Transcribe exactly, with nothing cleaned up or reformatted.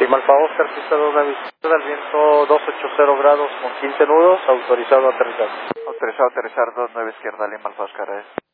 Lima Alfa Oscar, pista dos, aviso al viento doscientos ochenta grados con quince nudos, autorizado a aterrizar. Autorizado a aterrizar dos nueve izquierda, Lima Alfa Oscar.